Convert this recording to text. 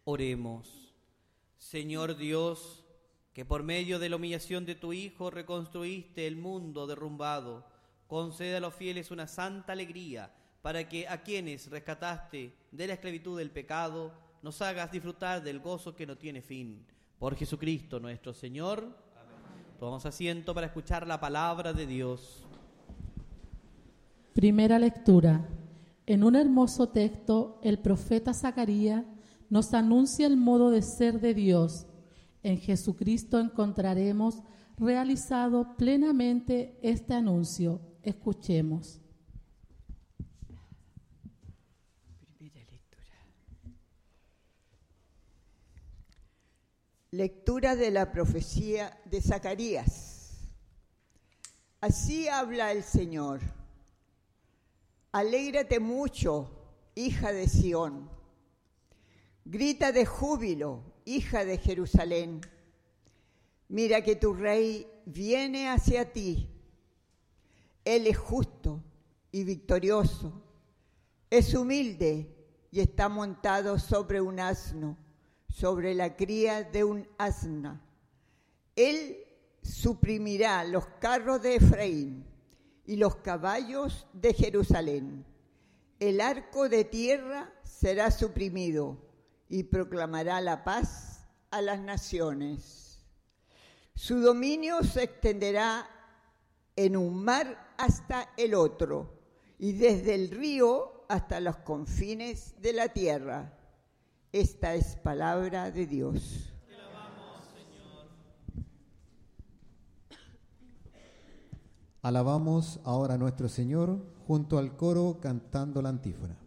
Oremos. Señor Dios, que por medio de la humillación de tu Hijo reconstruiste el mundo derrumbado, concede a los fieles una santa alegría, para que a quienes rescataste de la esclavitud del pecado, nos hagas disfrutar del gozo que no tiene fin. Por Jesucristo nuestro Señor. Amén. Tomamos asiento para escuchar la palabra de Dios. Primera lectura. En un hermoso texto, el profeta Zacarías nos anuncia el modo de ser de Dios. En Jesucristo encontraremos realizado plenamente este anuncio. Escuchemos. Primera lectura. Lectura de la profecía de Zacarías. Así habla el Señor. Alégrate mucho, hija de Sión. Grita de júbilo, hija de Jerusalén. Mira que tu rey viene hacia ti. Él es justo y victorioso. Es humilde y está montado sobre un asno, sobre la cría de un asna. Él suprimirá los carros de Efraín y los caballos de Jerusalén. El arco de tierra será suprimido y proclamará la paz a las naciones. Su dominio se extenderá en un mar hasta el otro, y desde el río hasta los confines de la tierra. Esta es palabra de Dios. Te alabamos, Señor. Alabamos ahora a nuestro Señor junto al coro cantando la antífona.